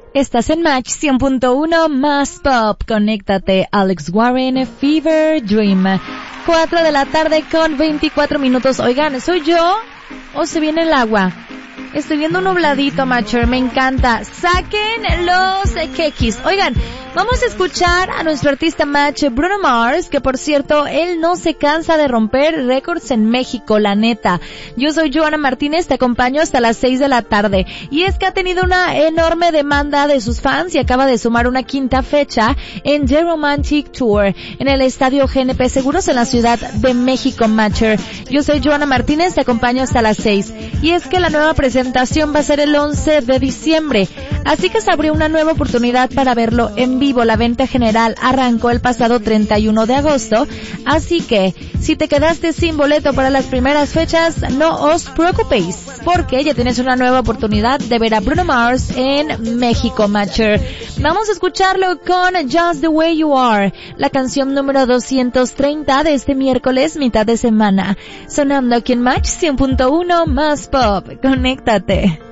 Estás en Match 100.1 más pop. Conéctate. Alex Warren, Fever Dream. 4 de la tarde con 24 minutos. Oigan, ¿soy yo o se viene el agua? Estoy viendo un nubladito, Matcher, me encanta. Saquen los quequis. Oigan, vamos a escuchar a nuestro artista Match, Bruno Mars, que por cierto, él no se cansa de romper récords en México, la neta. Yo soy Joana Martínez, te acompaño hasta las 6 de la tarde. Y es que ha tenido una enorme demanda de sus fans y acaba de sumar una quinta fecha en The Romantic Tour, en el Estadio GNP Seguros en la Ciudad de México, Matcher. Yo soy Joana Martínez, te acompaño hasta las 6. Y es que la nueva presentación va a ser el 11 de diciembre, así que se abrió una nueva oportunidad para verlo en vivo. La venta general arrancó el pasado 31 de agosto, así que si te quedaste sin boleto para las primeras fechas, no os preocupéis, porque ya tienes una nueva oportunidad de ver a Bruno Mars en México, Matcher. Vamos a escucharlo con Just the Way You Are, la canción número 230 de este miércoles, mitad de semana, sonando aquí en Match 100.1 más pop. Conéctate.